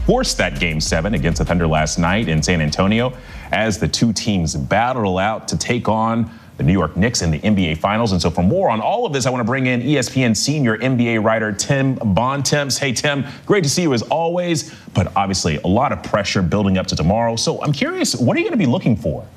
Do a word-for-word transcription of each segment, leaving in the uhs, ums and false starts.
forced that game seven against the Thunder last night in San Antonio as the two teams battled out to take on the New York Knicks in the N B A Finals. And so for more on all of this, I want to bring in E S P N senior N B A writer Tim Bontemps. Hey, Tim, great to see you as always, but obviously a lot of pressure building up to tomorrow. So I'm curious, what are you going to be looking for?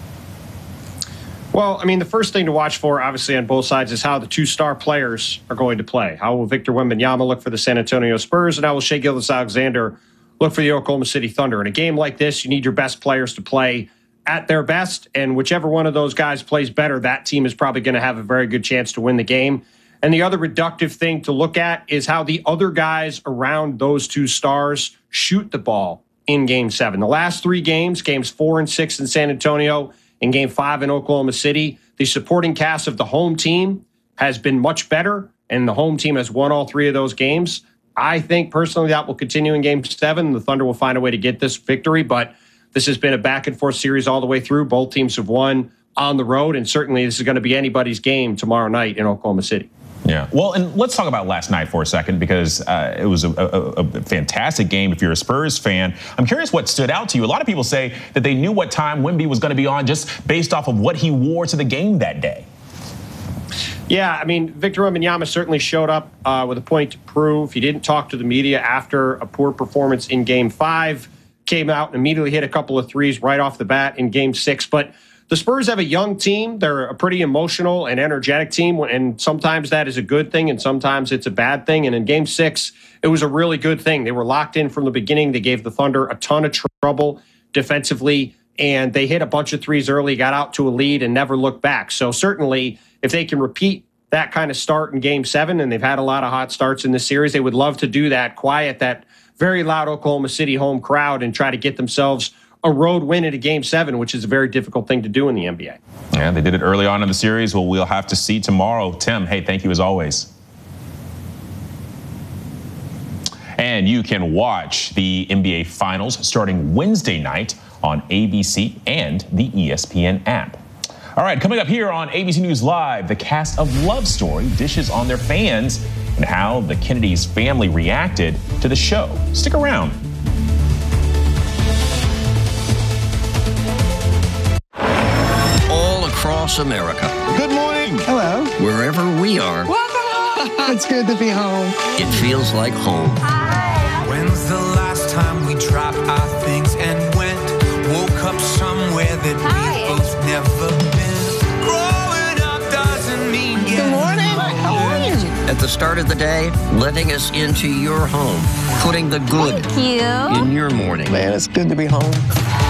Well, I mean, the first thing to watch for, obviously, on both sides is how the two star players are going to play. How will Victor Wembanyama look for the San Antonio Spurs, and how will Shai Gilgeous-Alexander look for the Oklahoma City Thunder? In a game like this, you need your best players to play at their best, and whichever one of those guys plays better, that team is probably going to have a very good chance to win the game. And the other reductive thing to look at is how the other guys around those two stars shoot the ball in Game seven. The last three games, games four and six in San Antonio, in Game five in Oklahoma City, the supporting cast of the home team has been much better, and the home team has won all three of those games. I think, personally, that will continue in Game seven. The Thunder will find a way to get this victory, but this has been a back-and-forth series all the way through. Both teams have won on the road, and certainly this is going to be anybody's game tomorrow night in Oklahoma City. Yeah. Well, and let's talk about last night for a second, because uh, it was a, a, a fantastic game if you're a Spurs fan. I'm curious what stood out to you. A lot of people say that they knew what time Wemby was going to be on just based off of what he wore to the game that day. Yeah, I mean, Victor Wembanyama certainly showed up uh, with a point to prove. He didn't talk to the media after a poor performance in Game five. Came out and immediately hit a couple of threes right off the bat in Game six. But the Spurs have a young team. They're a pretty emotional and energetic team, and sometimes that is a good thing, and sometimes it's a bad thing. And in Game six, it was a really good thing. They were locked in from the beginning. They gave the Thunder a ton of trouble defensively, and they hit a bunch of threes early, got out to a lead, and never looked back. So certainly, if they can repeat that kind of start in Game seven, and they've had a lot of hot starts in this series, they would love to do that, quiet that very loud Oklahoma City home crowd, and try to get themselves a road win at a Game seven, which is a very difficult thing to do in the N B A. Yeah, they did it early on in the series. Well, we'll have to see tomorrow. Tim, hey, thank you as always. And you can watch the N B A Finals starting Wednesday night on A B C and the E S P N app. All right, coming up here on A B C News Live, the cast of Love Story dishes on their fans and how the Kennedy's family reacted to the show. Stick around. All across America. Good morning. Hello. Wherever we are. Welcome. It's good to be home. It feels like home. Hi. When's the last time we dropped our things and went? Woke up somewhere that we both never been. Growing up doesn't mean getting Good morning. How are you? At the start of the day, letting us into your home, putting the good in your morning. Man, it's good to be home.